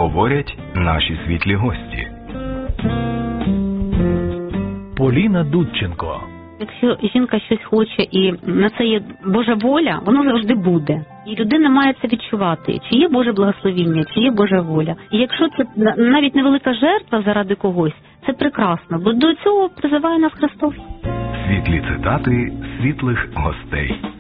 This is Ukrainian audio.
говорять наші світлі гості. Поліна Дудченко. Якщо жінка щось хоче і на це є Божа воля, воно завжди буде. І людина має це відчувати, чи є Боже благословіння, чи є Божа воля. І якщо це навіть невелика жертва заради когось, це прекрасно, бо до цього призиває нас Христос. Світлі цитати світлих гостей.